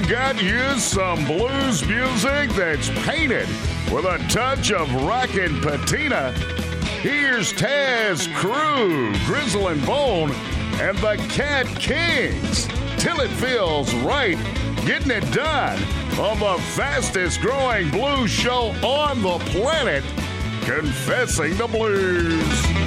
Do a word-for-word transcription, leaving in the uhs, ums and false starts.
got you some blues music that's painted with a touch of rockin' patina. Here's Taz Crew, Grizzle and Bone, and the Cat Kings. Till It Feels Right, getting it done on the fastest growing blues show on the planet, Confessing the Blues.